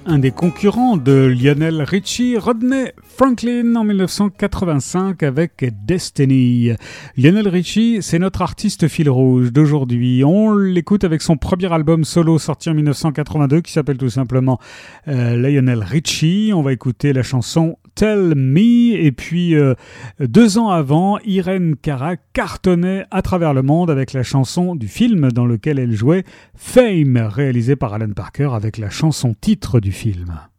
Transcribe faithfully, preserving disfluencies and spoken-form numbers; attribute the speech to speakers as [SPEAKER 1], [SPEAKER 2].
[SPEAKER 1] Un des concurrents de Lionel Richie, Rodney Franklin en dix-neuf cent quatre-vingt-cinq avec Destiny. Lionel Richie, c'est notre artiste fil rouge d'aujourd'hui. On l'écoute avec son premier album solo sorti en dix-neuf cent quatre-vingt-deux qui s'appelle tout simplement euh, Lionel Richie. On va écouter la chanson Tell Me, et puis euh, deux ans avant, Irene Cara cartonnait à travers le monde avec la chanson du film dans lequel elle jouait, Fame, réalisé par Alan Parker avec la chanson titre du film.